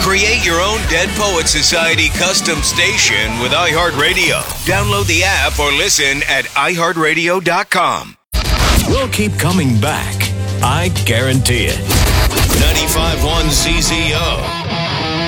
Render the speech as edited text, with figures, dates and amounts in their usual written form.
Create your own Dead Poet Society custom station with iHeartRadio. Download the app or listen at iHeartRadio.com. We'll keep coming back. I guarantee it. 95.1 CZO.